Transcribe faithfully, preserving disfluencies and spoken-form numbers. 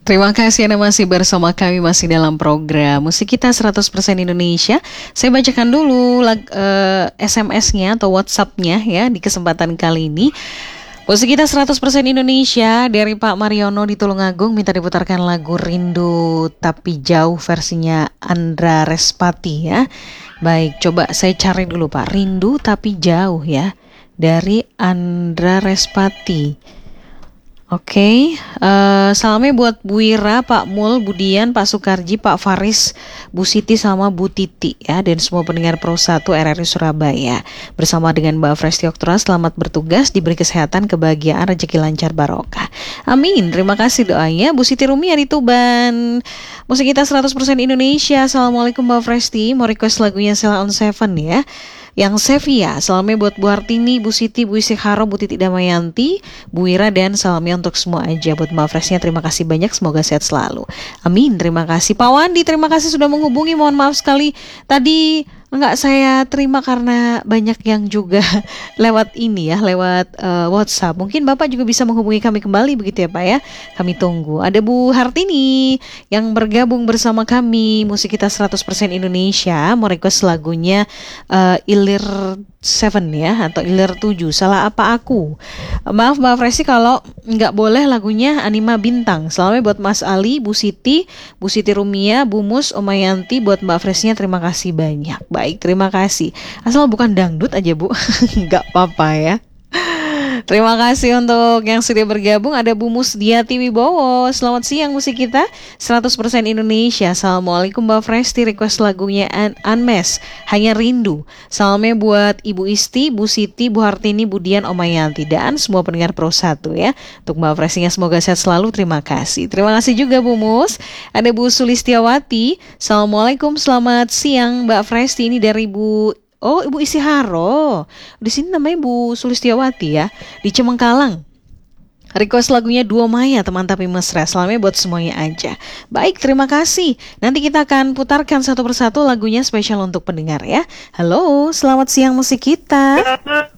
Terima kasih Anda masih bersama kami, masih dalam program Musik Kita seratus persen Indonesia. Saya bacakan dulu lag, uh, S M S-nya atau WhatsApp-nya ya di kesempatan kali ini. Musik Kita seratus persen Indonesia dari Pak Mariono di Tulungagung minta diputarkan lagu Rindu Tapi Jauh versinya Andra Respati ya. Baik, coba saya cari dulu Pak, Rindu Tapi Jauh ya, dari Andra Respati. Oke, okay. uh, salamnya buat Bu Ira, Pak Mul, Bu Dian, Pak Sukarji, Pak Faris, Bu Siti sama Bu Titi ya, dan semua pendengar Pro satu R R I Surabaya. Bersama dengan Mbak Fresti Oktora, selamat bertugas, diberi kesehatan, kebahagiaan, rezeki lancar, barokah. Amin. Terima kasih doanya. Bu Siti Rumi di Tuban. Musik Kita seratus persen Indonesia. Assalamualaikum Mbak Fresti. Mau request lagunya Sela on Seven ya. Yang Sevia, salamnya buat Bu Hartini, Bu Siti, Bu Isikharo, Bu Titi Damayanti, Bu Ira, dan salamnya untuk semua aja. Buat Mbak Freshnya terima kasih banyak, semoga sehat selalu. Amin, terima kasih. Pak Wandi, terima kasih sudah menghubungi, mohon maaf sekali tadi enggak saya terima karena banyak yang juga lewat ini ya, lewat uh, WhatsApp. Mungkin Bapak juga bisa menghubungi kami kembali begitu ya Pak ya. Kami tunggu. Ada Bu Hartini yang bergabung bersama kami Musik Kita seratus persen Indonesia, mau request lagunya uh, Ilir Seven ya, atau Ilir tujuh, Salah Apa Aku. Maaf Mbak Fresi kalau nggak boleh lagunya Anima Bintang. Selamat buat Mas Ali, Bu Siti, Bu Siti Rumia, Bu Mus, Omayanti. Buat Mbak Fresinya terima kasih banyak. Baik, terima kasih. Asal bukan dangdut aja Bu, nggak apa-apa ya. Terima kasih untuk yang sudah bergabung. Ada Bu Musdiati Wibowo. Selamat siang Musik Kita seratus persen Indonesia. Assalamualaikum Mbak Fresti, request lagunya An Anmes, Hanya Rindu. Salamnya buat Ibu Isti, Bu Siti, Bu Hartini, Bu Dian, Omayanti, dan semua pendengar Pro satu ya. Untuk Mbak Frestinya semoga sehat selalu. Terima kasih. Terima kasih juga Bu Mus. Ada Bu Sulistiawati. Assalamualaikum, selamat siang Mbak Fresti. Ini dari Bu Oh, Ibu Isiharo. Di sini namanya Bu Sulistiawati ya, di Cemengkalang. Request lagunya Dua Maya, Teman Tapi Mesra. Salamnya buat semuanya aja. Baik, terima kasih. Nanti kita akan putarkan satu persatu lagunya spesial untuk pendengar ya. Halo, selamat siang Musik Kita.